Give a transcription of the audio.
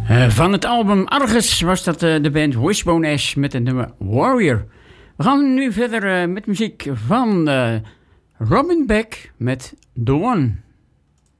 Van het album Argus was dat de band Wishbone Ash met het nummer Warrior. We gaan nu verder met muziek van Robin Beck met The One.